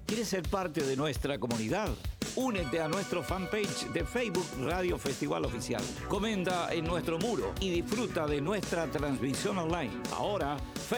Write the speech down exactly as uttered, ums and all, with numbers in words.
¿Quieres ser parte de nuestra comunidad? Únete a nuestro fanpage de Facebook Radio Festival Oficial. Comenta en nuestro muro y disfruta de nuestra transmisión online. Ahora,